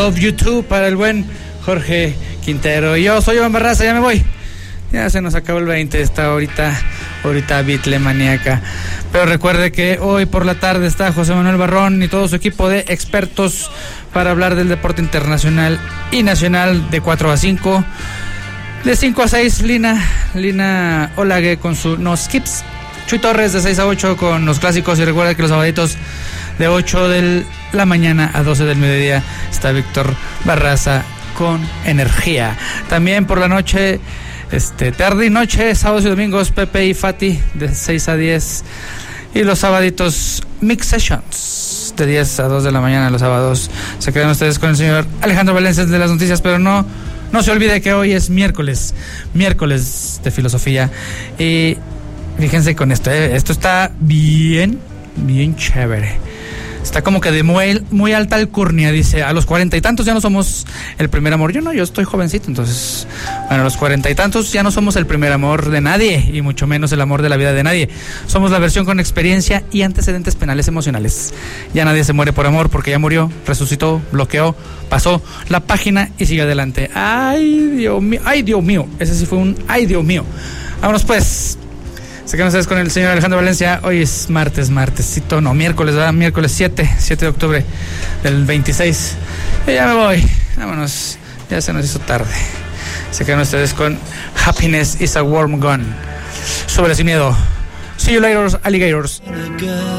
of YouTube para el buen Jorge Quintero. Y yo soy Iván Barraza, ya me voy. Ya se nos acabó el 20, está ahorita bitlemaníaca. Pero recuerde que hoy por la tarde está José Manuel Barrón y todo su equipo de expertos para hablar del deporte internacional y nacional de 4 a 5. De 5 a 6, Lina Olague con su No Skips. Chuy Torres de 6 a 8 con los clásicos. Y recuerda que los sabaditos de 8 de la mañana a 12 del mediodía está Víctor Barraza con energía. También por la noche, tarde y noche, sábados y domingos, Pepe y Fati de 6 a 10. Y los sabaditos Mix Sessions de 10 a 2 de la mañana los sábados. Se quedan ustedes con el señor Alejandro Valencia de las noticias, pero no se olvide que hoy es miércoles de filosofía. Y fíjense con esto, esto está bien chévere. Está como que de muy alta alcurnia. Dice, a los 40 y tantos ya no somos el primer amor. Yo estoy jovencito, entonces, bueno, a los 40 y tantos ya no somos el primer amor de nadie, y mucho menos el amor de la vida de nadie. Somos la versión con experiencia y antecedentes penales emocionales. Ya nadie se muere por amor, porque ya murió, resucitó, bloqueó, pasó la página y sigue adelante. Ay, Dios mío. Ese sí fue un ay, Dios mío. Vámonos pues. Se quedan ustedes con el señor Alejandro Valencia. Hoy es miércoles, ¿verdad? Miércoles 7 de octubre del 26. Y ya me voy. Vámonos. Ya se nos hizo tarde. Se quedan ustedes con Happiness is a Warm Gun. Sobre sin miedo. See you later, alligators.